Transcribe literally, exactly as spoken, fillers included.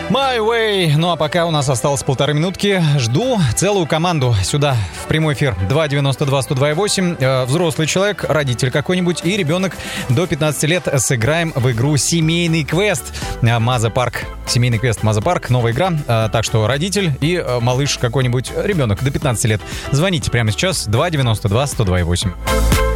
My Way. Ну а пока у нас осталось полторы минутки. Жду целую команду сюда, в прямой эфир. два девяносто два сто два восемь. Э, взрослый человек, родитель какой-нибудь и ребенок до пятнадцати лет. Сыграем в игру «Семейный квест». Маза Парк. Семейный квест Маза Парк. Новая игра. Э, так что родитель и э, малыш какой-нибудь, ребенок до пятнадцати лет. Звоните прямо сейчас. два девяносто два сто два восемь.